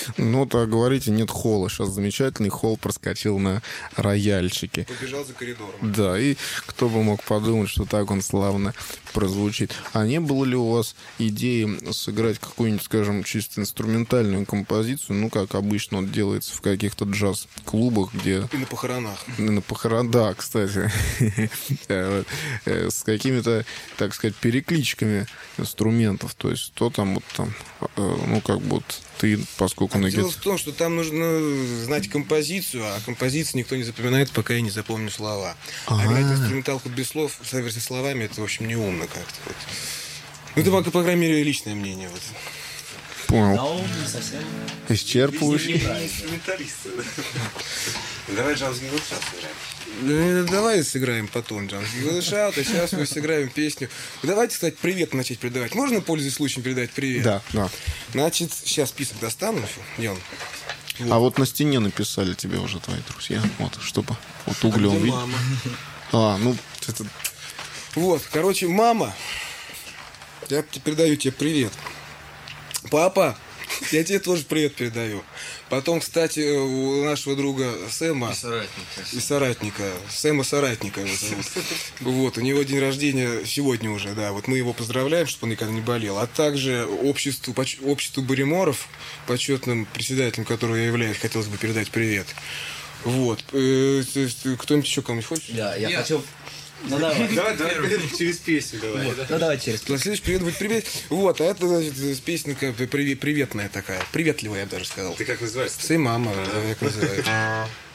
Ну, так говорите, нет холла. Сейчас замечательный холл проскочил на рояльчике. Побежал за коридором. Да, и кто бы мог подумать, что так он славно прозвучит. А не было ли у вас идеи сыграть какую-нибудь, скажем, чисто инструментальную композицию, ну, как обычно вот делается в каких-то джаз-клубах, где... И на похоронах. На похоронах, да, кстати. С какими-то, так сказать, перекличками инструментов. То есть, то там, вот там, ну, как бы вот ты, поскольку на Дело в том, что там нужно знать композицию, а композицию никто не запоминает, пока я не запомню слова. А играть инструменталку без слов, со словами, это, в общем, неумно как-то. Вот. Ну, это, по крайней мере, личное мнение. Вот. Понял. Но не совсем. Исчерпывающий. Инструменталисты. Давай Джанс Гилл сейчас сыграем. Давай сыграем потом Джанс Гилл Шаут, а сейчас мы сыграем песню. Давайте, кстати, привет начать передавать. Можно, пользуясь случаем, передать привет? Да, да. Значит, сейчас список достану. Где он? А вот на стене написали тебе уже твои друзья. Вот, чтобы вот углем Где видеть. мама? А, ну, это... Вот, короче, мама, я передаю тебе привет. Папа, я тебе тоже привет передаю. Потом, кстати, у нашего друга Сэма и соратника Сэма Соратника его зовут. Вот, у него день рождения сегодня уже, да. Вот мы его поздравляем, чтобы он никогда не болел. А также обществу Барриморов, почетным председателем которого я являюсь, хотелось бы передать привет. Вот. Кто-нибудь еще кому-нибудь хочет? Да, я хочу... Ну давай. Давай через песню давай. Вот. Ну давай через. Следующий привет будет привет. Вот, а это, значит, песенка приветная такая. Приветливая, я бы даже сказал. Ты как называешься? Сэй мама, как называется.